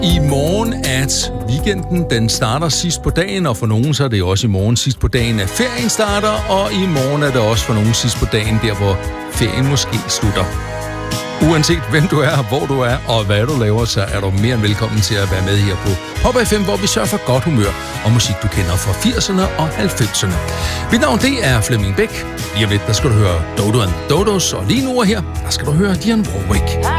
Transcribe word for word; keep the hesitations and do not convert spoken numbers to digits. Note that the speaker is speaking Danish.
i morgen, at weekenden den starter sidst på dagen, og for nogen så er det også i morgen sidst på dagen, at ferien starter, og i morgen er det også for nogen sidst på dagen, der hvor ferien måske slutter. Uanset hvem du er, hvor du er og hvad du laver, så er du mere end velkommen til at være med her på Hop F M, hvor vi sørger for godt humør og musik, du kender fra firserne og halvfemserne. Mit navn, det er Flemming Bæk. Lige om lidt, der skal du høre Dodo and Dodos, og lige nu her, der skal du høre Dionne Warwick.